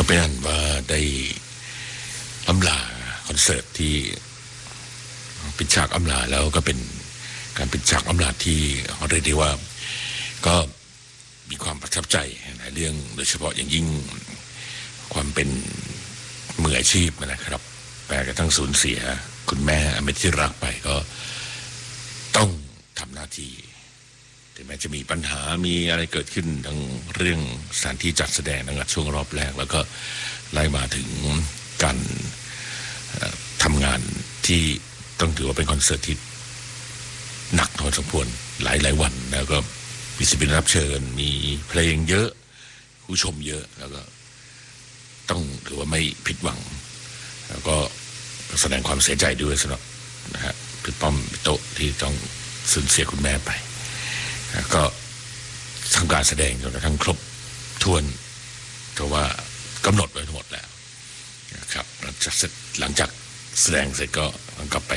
ก็เป็นอันว่าได้อำลาคอนเสิร์ตที่ปิดฉากอำลาแล้วก็เป็นการปิดฉากอำลาที่เรียกได้ว่าก็มีความประทับใจในเรื่องโดยเฉพาะอย่างยิ่งความเป็นมืออาชีพนะครับแม้กระทั่งสูญเสียคุณแม่อเมที่รักไปก็ต้องทำหน้าที่ถึงแม้จะมีปัญหามีอะไรเกิดขึ้นทั้งเรื่องสถานที่จัดแสดงตั้งแต่ช่วงรอบแรกแล้วก็ไล่มาถึงการทำงานที่ต้องถือว่าเป็นคอนเสิร์ตที่หนักพอสมควรหลายวันแล้วก็มีศิลปินรับเชิญมีเพลงเยอะผู้ชมเยอะแล้วก็ต้องถือว่าไม่ผิดหวังแล้วก็แสดงความเสียใจด้วยสำหรับนะฮะพี่ป้อมพี่โตที่ต้องสูญเสียคุณแม่ไปก็ทำการแสดงจนกระทั่งครบถ้วนเพราะว่ากำหนดไว้ทั้งหมดแล้วนะครับหลังจากแสดงเสร็จก็กลับไป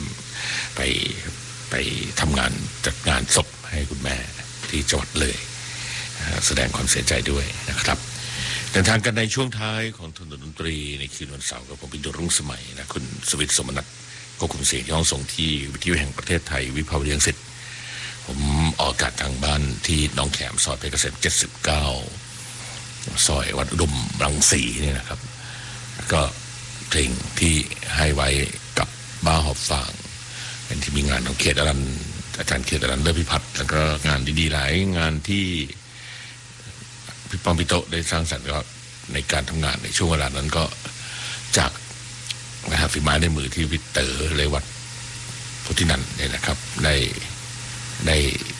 ทำงานจัดงานศพให้คุณแม่ที่จังหวัดเลยแสดงความเสียใจด้วยนะครับเดินทางกันในช่วงท้ายของถนนดนตรีในคืนวันเสาร์กับผมพิจุลรุ่งสมัยนะคุณสวิทย์สมนัสควบคุมเสียงที่ห้องส่งที่วิทยุแห่งประเทศไทยวิภาวดีรังสิตผมออกอากาศทางบ้านที่หนองแขมซอยเพชรเกษม79ซอยวัดอุดมรังสีนี่นะครับก็เพลงที่ให้ไว้กับบ้าหอบฟางเป็นที่มีงานของเขตอรัญอาจารย์เขตอรัญเลิศพิพัฒน์แล้วก็งานดีๆหลายงานที่พี่ป้อมพี่โตได้สร้างสรรค์ก็ในการทำงานในช่วงเวลานั้นก็จากนะครับฝีไม้ในมือที่วิเตอร์เลวัตพุทธินันท์เนี่ยนะครับได้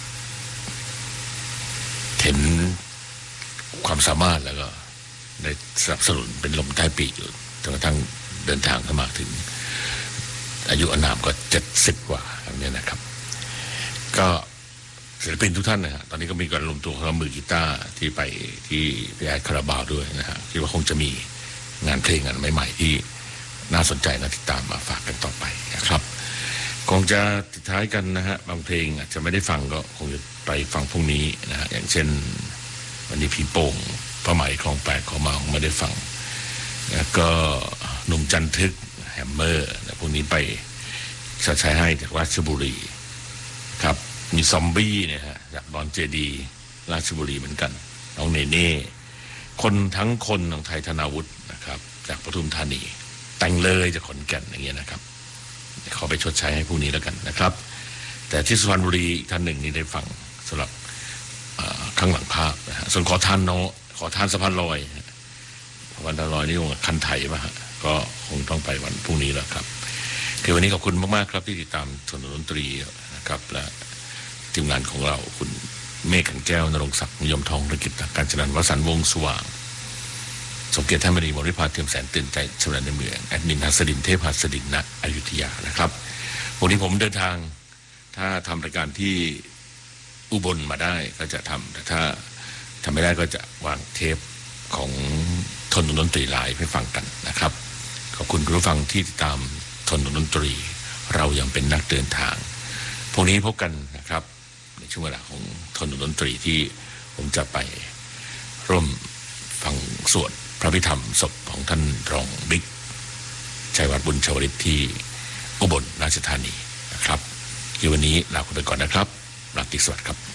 เห็นความสามารถแล้วก็ได้สนับสนุนเป็นลมใต้ปีกอยู่จนกระทั่งเดินทางเข้ามาถึงอายุอานามก็70กว่าแบบนี้นะครับก็ศิลปินทุกท่านนะฮะตอนนี้ก็มีการรวมตัวของมือกีตาร์ที่ไปที่พี่แอดคาราบาวด้วยนะฮะคิดว่าคงจะมีงานเพลงอันใหม่ๆที่น่าสนใจนะติดตามมาฝากกันต่อไปนะครับคงจะติดท้ายกันนะฮะบางเพลงอาจจะไม่ได้ฟังก็คงจะไปฟังพรุ่งนี้นะฮะอย่างเช่นวันนี้พี่โป่งผ้าไหมคลองแปดของมาคงไม่ได้ฟังแล้วก็หนุ่มจันทึกแฮมเมอร์นะพวกนี้ไปจะใช้ให้จากราชบุรีครับมีซอมบี้เนี่ยฮะจากดอนเจดีราชบุรีเหมือนกันน้องเนเน่คนทั้งคนของไทยธนาวุฒินะครับจากปทุมธานีแต่งเลยจากขอนแก่นอย่างเงี้ยนะครับขอไปชดใช้ให้พวกนี้แล้วกันนะครับแต่ที่สุพรรณบุรีท่านหนึ่งนี่ได้ฟังสำหรับข้างหลังภาพนะฮะส่วนขอทานสะพานลอยวันละ100นี่คงคันไทยป่ะฮะก็คงต้องไปวันพรุ่งนี้แล้วครับคือวันนี้ขอบคุณมากๆครับที่ติดตามถนนดนตรีนะครับและทีมงานของเราคุณเมฆขันแก้วนรงค์ศักดิ์นิยมทองธุรกิจการจัดการวสันต์วงสว่างสมเกียรติท่านมณีบริพาเทียมแสนตื่นใจชำนาญในเมืองแอดมินหัสดินเทพหัสดินณอยุธยานะครับวันนี้ผมเดินทางถ้าทำรายการที่อุบลมาได้ก็จะทำแต่ถ้าทำไม่ได้ก็จะวางเทปของถนนดนตรีไลฟ์ให้ฟังกันนะครับขอบคุณคุณผู้ฟังที่ติดตามถนนดนตรีเรายังเป็นนักเดินทางพรุ่งนี้พบกันนะครับในช่วงเวลาของถนนดนตรีที่ผมจะไปร่วมฟังสวดพระพิธรรมศพของท่านรองบิ๊กชัยวัฒน์บุญชวริตที่อุบลราชธานีนะครับวันนี้ลาคุณไปก่อนนะครับราตรีสวัสดิ์ครับ